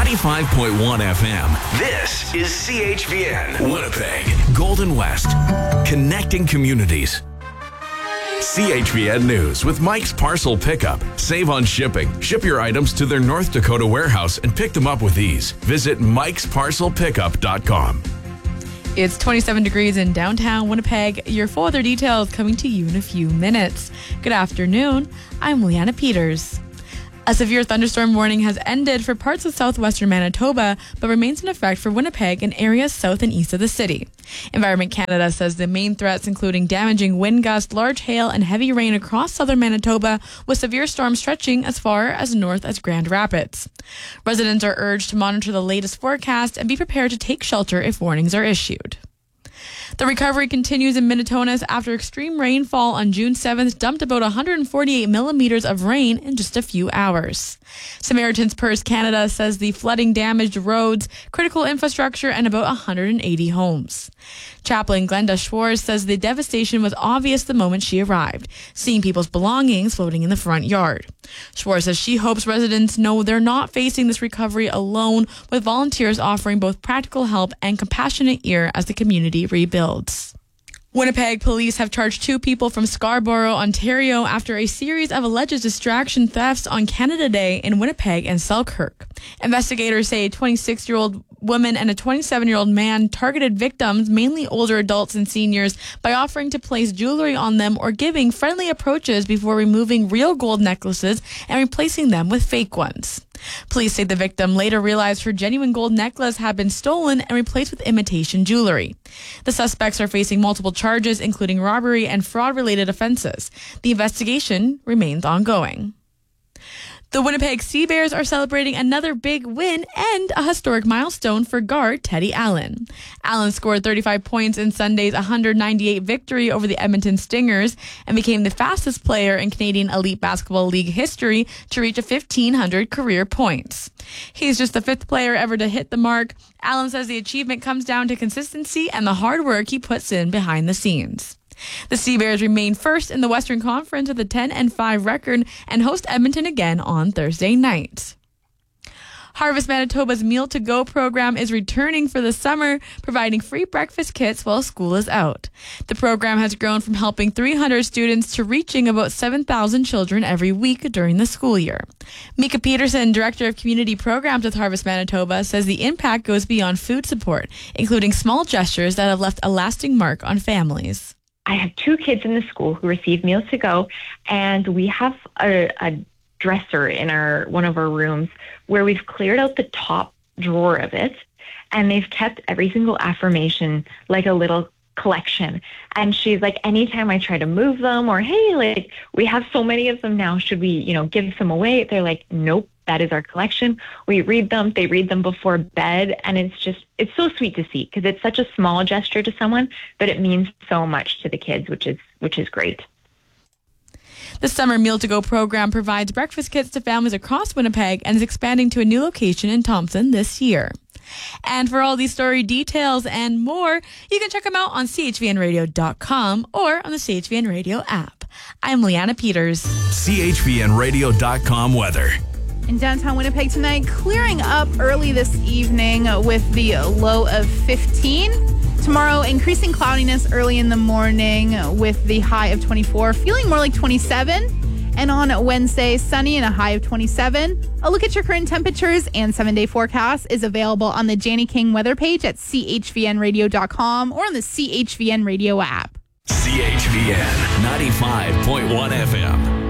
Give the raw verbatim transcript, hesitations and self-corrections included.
ninety-five point one F M. This is C H V N, Winnipeg, Golden West, connecting communities. C H V N News with Mike's Parcel Pickup. Save on shipping. Ship your items to their North Dakota warehouse and pick them up with ease. Visit mikes parcel pickup dot com. It's twenty-seven degrees in downtown Winnipeg. Your full other details coming to you in a few minutes. Good afternoon. I'm Leanna Peters. A severe thunderstorm warning has ended for parts of southwestern Manitoba, but remains in effect for Winnipeg and areas south and east of the city. Environment Canada says the main threats including damaging wind gusts, large hail, and heavy rain across southern Manitoba, with severe storms stretching as far as north as Grand Rapids. Residents are urged to monitor the latest forecast and be prepared to take shelter if warnings are issued. The recovery continues in Minitonas after extreme rainfall on June seventh dumped about one hundred forty-eight millimeters of rain in just a few hours. Samaritan's Purse Canada says the flooding damaged roads, critical infrastructure, and about one hundred eighty homes. Chaplain Glenda Schwartz says the devastation was obvious the moment she arrived, seeing people's belongings floating in the front yard. Schwartz says she hopes residents know they're not facing this recovery alone, with volunteers offering both practical help and compassionate ear as the community rebuilds. Winnipeg police have charged two people from Scarborough, Ontario, after a series of alleged distraction thefts on Canada Day in Winnipeg and Selkirk. Investigators say a twenty-six-year-old woman and a twenty-seven-year-old man targeted victims, mainly older adults and seniors, by offering to place jewelry on them or giving friendly approaches before removing real gold necklaces and replacing them with fake ones. Police say the victim later realized her genuine gold necklace had been stolen and replaced with imitation jewelry. The suspects are facing multiple charges, including robbery and fraud-related offenses. The investigation remains ongoing. The Winnipeg Sea Bears are celebrating another big win and a historic milestone for guard Teddy Allen. Allen scored thirty-five points in Sunday's one hundred ninety-eight victory over the Edmonton Stingers and became the fastest player in Canadian Elite Basketball League history to reach a fifteen hundred career points. He's just the fifth player ever to hit the mark. Allen says the achievement comes down to consistency and the hard work he puts in behind the scenes. The Sea Bears remain first in the Western Conference with a ten and five record and host Edmonton again on Thursday night. Harvest Manitoba's Meal to Go program is returning for the summer, providing free breakfast kits while school is out. The program has grown from helping three hundred students to reaching about seven thousand children every week during the school year. Mika Peterson, Director of Community Programs with Harvest Manitoba, says the impact goes beyond food support, including small gestures that have left a lasting mark on families. I have two kids in the school who receive Meals to Go, and we have a, a dresser in our one of our rooms where we've cleared out the top drawer of it, and they've kept every single affirmation like a little collection. And she's like, anytime I try to move them or, hey, like, we have so many of them now, should we, you know, give some away? They're like, nope, that is our collection. We read them. They read them before bed. And it's just, it's so sweet to see because it's such a small gesture to someone, but it means so much to the kids, which is, which is great. The Summer Meal to Go program provides breakfast kits to families across Winnipeg and is expanding to a new location in Thompson this year. And for all these story details and more, you can check them out on c h v n radio dot com or on the C H V N Radio app. I'm Leanna Peters. c h v n radio dot com weather. In downtown Winnipeg tonight, clearing up early this evening with the low of fifteen. Tomorrow, increasing cloudiness early in the morning with the high of twenty-four, feeling more like twenty-seven. And on Wednesday, sunny and a high of twenty-seven. A look at your current temperatures and seven-day forecast is available on the Janny King weather page at c h v n radio dot com or on the C H V N Radio app. C H V N ninety-five point one F M.